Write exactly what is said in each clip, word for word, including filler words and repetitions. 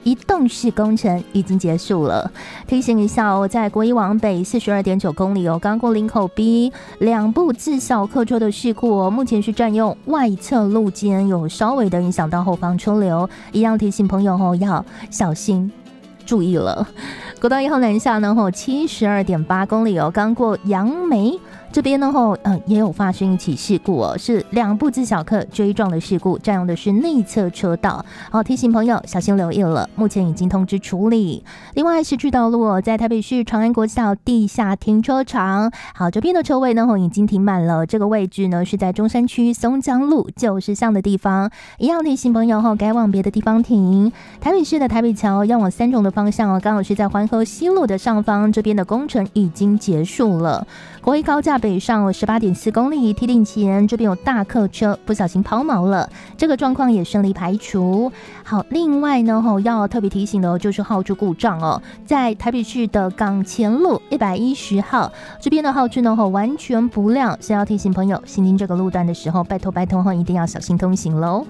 移动式工程已经结束了。提醒一下哦，在国一往北四十二点九公里哦，刚过林口 B 两部自小客车的事故哦，目前是占用外侧路肩，有稍微的影响到后方车流，一样提醒朋友哦要小心注意了。国道一号南下呢，吼七十二点八公里哦，刚过杨梅这边呢，吼呃也有发生一起事故哦，是两部自小客追撞的事故，占用的是内侧车道，好提醒朋友小心留意了，目前已经通知处理。另外市区道路哦，在台北市长安国小地下停车场，好这边的车位呢，吼已经停满了，这个位置呢是在中山区松江路九十巷的地方，一样提醒朋友吼该往别的地方停。台北市的台北桥要往三重的方向哦，刚好是在环河西路的上方，这边的工程已经结束了。国一高架北上十八点四公里，提顶前这边有大客车不小心抛锚了，这个状况也顺利排除。好，另外呢，要特别提醒的就是号志故障哦，在台北市的港前路一百一十号这边的号志呢完全不亮，所以要提醒朋友行经这个路段的时候，拜托拜托一定要小心通行喽。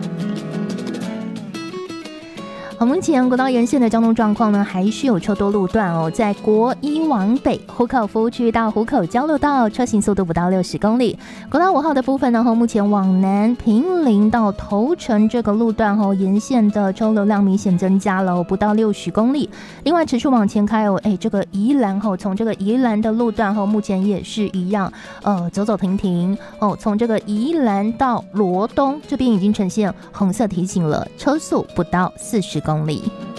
好，目前国道沿线的交通状况呢，还是有车多路段哦。在国一往北，湖口服务区到湖口交流道，车行速度不到六十公里。国道五号的部分呢，目前往南平林到头城这个路段哦，沿线的车流量明显增加了，不到六十公里。另外，持续往前开哦，哎，这个宜兰哦，从这个宜兰的路段哦，目前也是一样，呃，走走停停哦。从这个宜兰到罗东这边已经呈现红色提醒了，车速不到四十公里。公里